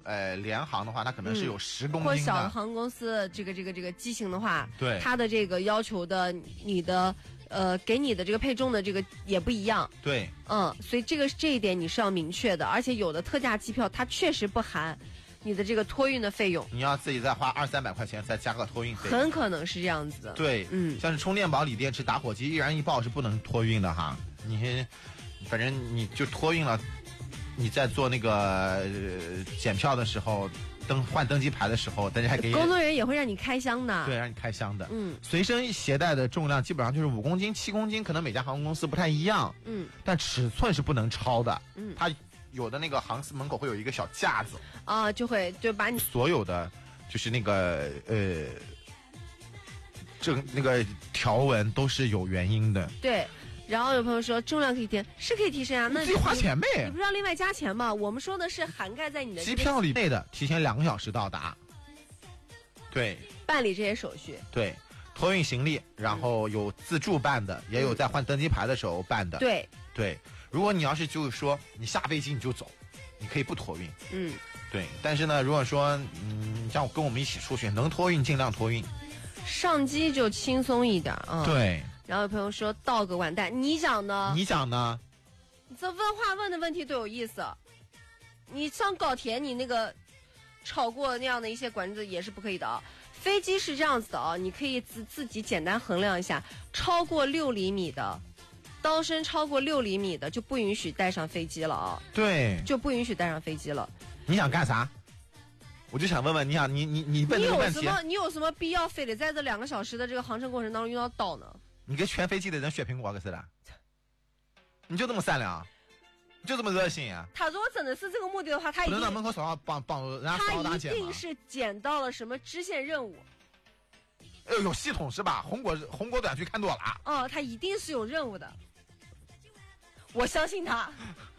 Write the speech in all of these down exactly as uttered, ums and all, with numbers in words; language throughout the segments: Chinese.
呃联航的话，它可能是有十公斤的。 或小的航空公司这个这个这个机型的话， 对它的这个要求的你的呃给你的这个配重的这个也不一样。 对， 嗯，所以这个这一点你是要明确的，而且有的特价机票它确实不含你的这个托运的费用， 你要自己再花二三百块钱再加个托运费， 很可能是这样子的。 对， 嗯， 像是充电宝、锂电池、打火机、易燃易爆是不能托运的哈。你反正你就托运了，你在做那个、呃、检票的时候，登换登机牌的时候，大家还给工作人员也会让你开箱的， 对，让你开箱的。 嗯， 随身携带的重量基本上就是五公斤、七公斤，可能每家航空公司不太一样。 嗯， 但尺寸是不能超的。 嗯， 它有的那个航司门口会有一个小架子啊，就会就把你所有的就是那个呃，这那个条纹都是有原因的。 对。然后有朋友说重量可以提，是可以提升啊，那你自己花钱呗， 你不是要另外加钱吗？我们说的是涵盖在你的机票里内的，提前两个小时到达。对， 办理这些手续。 对，托运行李，然后有自助办的，嗯、也有在换登机牌的时候办的。 对对，如果你要是就是说你下飞机你就走，你可以不托运。 嗯， 对。但是呢，如果说嗯像我跟我们一起出去，能托运尽量托运。 上机就轻松一点啊。 对。 然后有朋友说道个完蛋，你讲呢？ 你讲呢？ 你这问话问的问题都有意思。你上高铁，你那个超过那样的一些管制也是不可以的啊。飞机是这样子的啊，你可以自自己简单衡量一下，超过六厘米的，刀身超过六厘米的就不允许带上飞机了啊。 对， 就不允许带上飞机了。 你想干啥？我就想问问你想你你你问这个问题， 你有什么你有什么必要非得在这两个小时的这个航程过程当中用到刀呢？ 你给全飞机的人削苹果可是的，你就这么善良，你就这么热心啊？ 他如果真的是这个目的的话，他一定不能到门口扫到帮帮人家扫大姐吗？ 他一定是捡到了什么支线任务。 哎呦，有系统是吧？红果红果短剧看多了。 哦，他一定是有任务的，我相信他。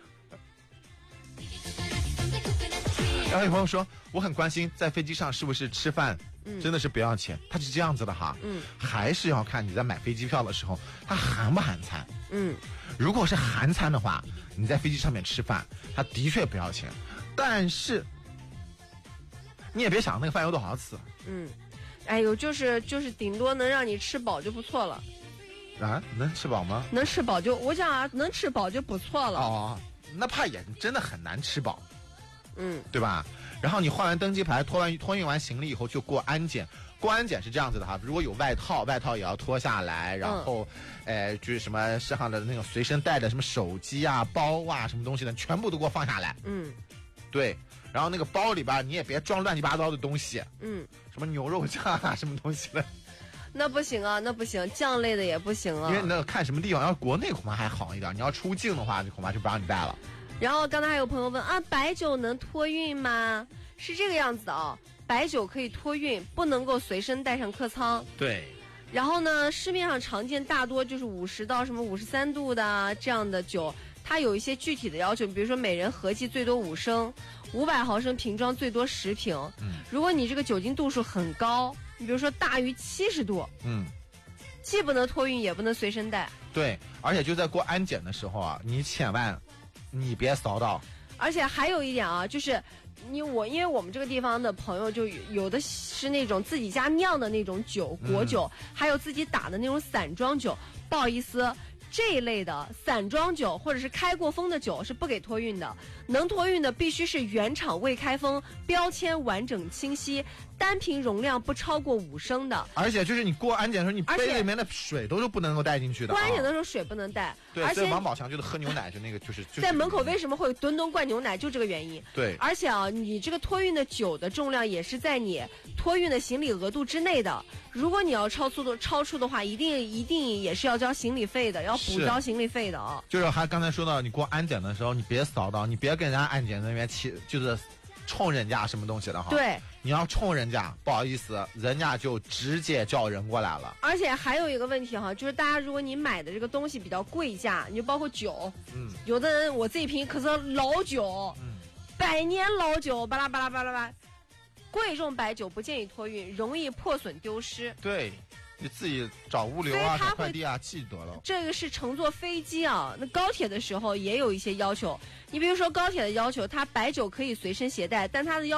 然后有朋友说，我很关心在飞机上是不是吃饭、嗯、真的是不要钱，它是这样子的哈， 嗯， 还是要看你在买飞机票的时候它含不含餐， 嗯， 如果是含餐的话，你在飞机上面吃饭，它的确不要钱，但是你也别想那个饭有多好吃， 嗯，哎呦，就是就是顶多能让你吃饱就不错了， 啊，能吃饱吗？ 能吃饱就我讲啊，能吃饱就不错了， 哦，那怕也真的很难吃饱。 嗯， 对吧？然后你换完登机牌，托完托运完行李以后就过安检。过安检是这样子的哈，如果有外套，外套也要脱下来，然后，嗯、呃，就是什么身上的那种随身带的什么手机啊、包啊、什么东西的，全部都给我放下来。 嗯， 对。然后那个包里边你也别装乱七八糟的东西。 嗯， 什么牛肉酱啊，什么东西的。 那不行啊，那不行，酱类的也不行啊。 因为那看什么地方，要国内恐怕还好一点，你要出境的话，就恐怕就不让你带了。 然后刚才还有朋友问啊，白酒能托运吗？是这个样子的啊，白酒可以托运，不能够随身带上客舱。 对。 然后呢，市面上常见大多就是五十到什么五十三度的这样的酒，它有一些具体的要求，比如说每人合计最多五升，五百毫升瓶装最多十瓶。 嗯。 如果你这个酒精度数很高，你比如说大于七十度， 嗯， 既不能托运，也不能随身带。 对，而且就在过安检的时候啊，你千万。你别骚到， 而且还有一点啊，就是你我因为我们这个地方的朋友就有的是那种自己家酿的那种酒，果酒，嗯、还有自己打的那种散装酒。不好意思，这一类的散装酒或者是开过封的酒是不给托运的，能托运的必须是原厂未开封，标签完整清晰。单瓶容量不超过五升的， 而且就是你过安检的时候，你杯里面的水都是不能够带进去的。 过安检的时候水不能带， 对， 而且王宝强就是喝牛奶，就那个就是、就是、 在门口为什么会有吨吨灌牛奶，就这个原因。 对， 而且啊，你这个托运的酒的重量也是在你托运的行李额度之内的。如果你要超出的超出的话，一定一定也是要交行李费的，要补交行李费的啊。 就是还刚才说到，你过安检的时候，你别扫到，你别跟人家安检人员起就是冲人家什么东西的哈。 对。 你要冲人家，不好意思，人家就直接叫人过来了。 而且还有一个问题哈，就是大家如果你买的这个东西比较贵价，你就包括酒，嗯，有的人我这一瓶可是老酒，嗯，百年老酒，巴拉巴拉巴拉巴拉，贵重白酒不建议托运，容易破损丢失。 对。你自己找物流啊，找快递啊，记得了。 这个是乘坐飞机啊，那高铁的时候也有一些要求。你比如说高铁的要求，它白酒可以随身携带，但它的要